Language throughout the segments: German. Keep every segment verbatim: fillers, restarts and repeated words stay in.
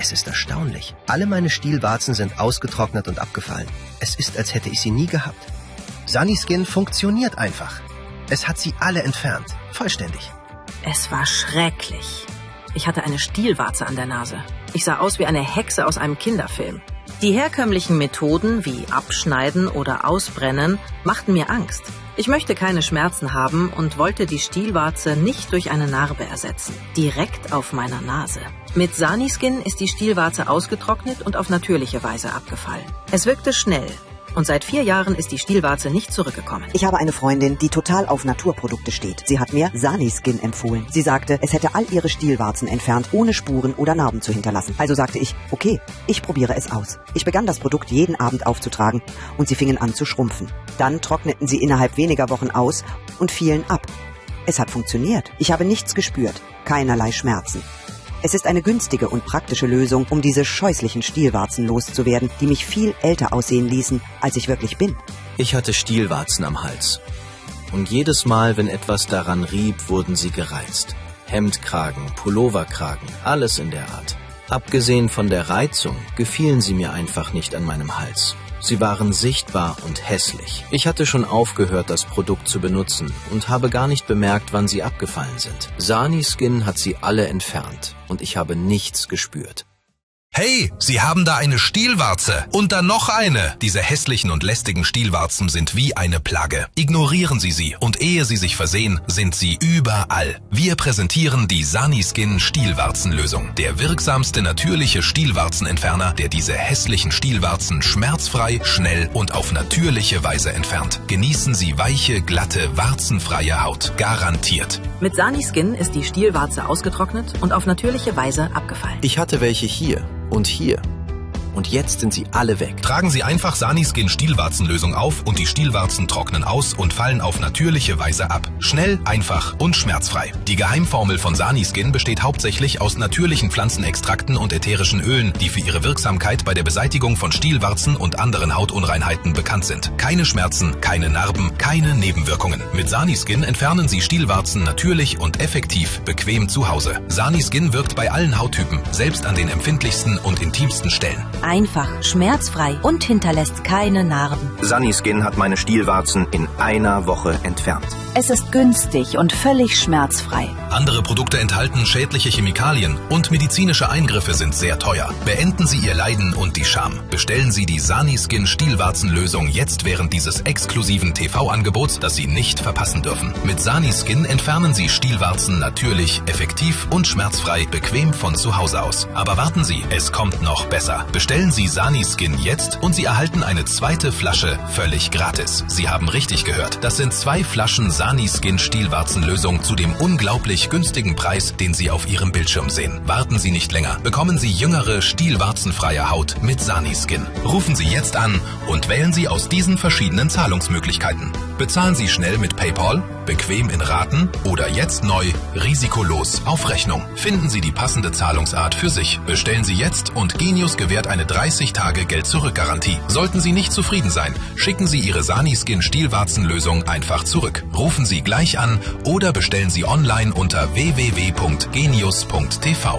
Es ist erstaunlich. Alle meine Stielwarzen sind ausgetrocknet und abgefallen. Es ist, als hätte ich sie nie gehabt. Sunnyskin funktioniert einfach. Es hat sie alle entfernt. Vollständig. Es war schrecklich. Ich hatte eine Stielwarze an der Nase. Ich sah aus wie eine Hexe aus einem Kinderfilm. Die herkömmlichen Methoden wie Abschneiden oder Ausbrennen machten mir Angst. Ich möchte keine Schmerzen haben und wollte die Stielwarze nicht durch eine Narbe ersetzen. Direkt auf meiner Nase. Mit Sunnyskin ist die Stielwarze ausgetrocknet und auf natürliche Weise abgefallen. Es wirkte schnell. Und seit vier Jahren ist die Stielwarze nicht zurückgekommen. Ich habe eine Freundin, die total auf Naturprodukte steht. Sie hat mir Sunnyskin empfohlen. Sie sagte, es hätte all ihre Stielwarzen entfernt, ohne Spuren oder Narben zu hinterlassen. Also sagte ich, okay, ich probiere es aus. Ich begann das Produkt jeden Abend aufzutragen und sie fingen an zu schrumpfen. Dann trockneten sie innerhalb weniger Wochen aus und fielen ab. Es hat funktioniert. Ich habe nichts gespürt, keinerlei Schmerzen. Es ist eine günstige und praktische Lösung, um diese scheußlichen Stielwarzen loszuwerden, die mich viel älter aussehen ließen, als ich wirklich bin. Ich hatte Stielwarzen am Hals. Und jedes Mal, wenn etwas daran rieb, wurden sie gereizt. Hemdkragen, Pulloverkragen, alles in der Art. Abgesehen von der Reizung gefielen sie mir einfach nicht an meinem Hals. Sie waren sichtbar und hässlich. Ich hatte schon aufgehört, das Produkt zu benutzen und habe gar nicht bemerkt, wann sie abgefallen sind. Sunnyskin hat sie alle entfernt und ich habe nichts gespürt. Hey, Sie haben da eine Stielwarze und dann noch eine. Diese hässlichen und lästigen Stielwarzen sind wie eine Plage. Ignorieren Sie sie und ehe Sie sich versehen, sind sie überall. Wir präsentieren die Sunnyskin Stielwarzenlösung. Der wirksamste natürliche Stielwarzenentferner, der diese hässlichen Stielwarzen schmerzfrei, schnell und auf natürliche Weise entfernt. Genießen Sie weiche, glatte, warzenfreie Haut. Garantiert. Mit Sunnyskin ist die Stielwarze ausgetrocknet und auf natürliche Weise abgefallen. Ich hatte welche hier und hier. Und jetzt sind sie alle weg. Tragen Sie einfach Sunnyskin Stielwarzenlösung auf und die Stielwarzen trocknen aus und fallen auf natürliche Weise ab. Schnell, einfach und schmerzfrei. Die Geheimformel von Sunnyskin besteht hauptsächlich aus natürlichen Pflanzenextrakten und ätherischen Ölen, die für ihre Wirksamkeit bei der Beseitigung von Stielwarzen und anderen Hautunreinheiten bekannt sind. Keine Schmerzen, keine Narben, keine Nebenwirkungen. Mit Sunnyskin entfernen Sie Stielwarzen natürlich und effektiv bequem zu Hause. Sunnyskin wirkt bei allen Hauttypen, selbst an den empfindlichsten und intimsten Stellen. Einfach, schmerzfrei und hinterlässt keine Narben. Sunnyskin hat meine Stielwarzen in einer Woche entfernt. Es ist günstig und völlig schmerzfrei. Andere Produkte enthalten schädliche Chemikalien und medizinische Eingriffe sind sehr teuer. Beenden Sie Ihr Leiden und die Scham. Bestellen Sie die Sunnyskin Stielwarzenlösung jetzt während dieses exklusiven T V-Angebots, das Sie nicht verpassen dürfen. Mit Sunnyskin entfernen Sie Stielwarzen natürlich, effektiv und schmerzfrei, bequem von zu Hause aus. Aber warten Sie, es kommt noch besser. Bestellen Sie Sunnyskin jetzt und Sie erhalten eine zweite Flasche völlig gratis. Sie haben richtig gehört. Das sind zwei Flaschen Sunnyskin Stielwarzenlösung zu dem unglaublich günstigen Preis, den Sie auf Ihrem Bildschirm sehen. Warten Sie nicht länger. Bekommen Sie jüngere, stielwarzenfreie Haut mit Sunnyskin. Rufen Sie jetzt an und wählen Sie aus diesen verschiedenen Zahlungsmöglichkeiten. Bezahlen Sie schnell mit PayPal, bequem in Raten oder jetzt neu, risikolos auf Rechnung. Finden Sie die passende Zahlungsart für sich. Bestellen Sie jetzt und Genius gewährt eine dreißig Tage Geld-Zurück-Garantie. Sollten Sie nicht zufrieden sein, schicken Sie Ihre Sunnyskin Stielwarzenlösung einfach zurück. Rufen Sie gleich an oder bestellen Sie online unter w w w punkt genius punkt t v.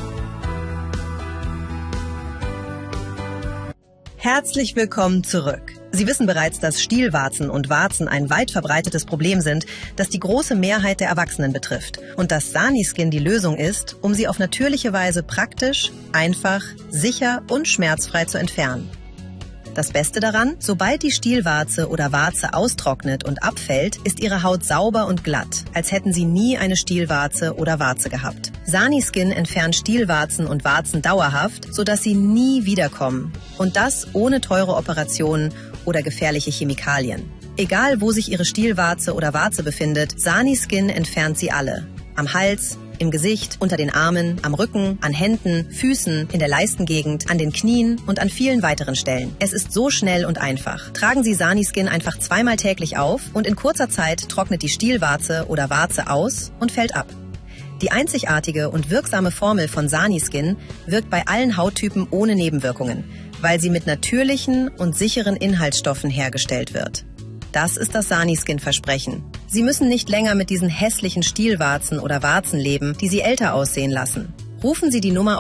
Herzlich willkommen zurück. Sie wissen bereits, dass Stielwarzen und Warzen ein weit verbreitetes Problem sind, das die große Mehrheit der Erwachsenen betrifft. Und dass Sunnyskin die Lösung ist, um sie auf natürliche Weise praktisch, einfach, sicher und schmerzfrei zu entfernen. Das Beste daran, sobald die Stielwarze oder Warze austrocknet und abfällt, ist ihre Haut sauber und glatt, als hätten sie nie eine Stielwarze oder Warze gehabt. Sunnyskin entfernt Stielwarzen und Warzen dauerhaft, sodass sie nie wiederkommen. Und das ohne teure Operationen oder gefährliche Chemikalien. Egal, wo sich Ihre Stielwarze oder Warze befindet, Sunnyskin entfernt sie alle. Am Hals, im Gesicht, unter den Armen, am Rücken, an Händen, Füßen, in der Leistengegend, an den Knien und an vielen weiteren Stellen. Es ist so schnell und einfach. Tragen Sie Sunnyskin einfach zweimal täglich auf und in kurzer Zeit trocknet die Stielwarze oder Warze aus und fällt ab. Die einzigartige und wirksame Formel von Sunnyskin wirkt bei allen Hauttypen ohne Nebenwirkungen, weil sie mit natürlichen und sicheren Inhaltsstoffen hergestellt wird. Das ist das Sunnyskin-Versprechen. Sie müssen nicht länger mit diesen hässlichen Stielwarzen oder Warzen leben, die Sie älter aussehen lassen. Rufen Sie die Nummer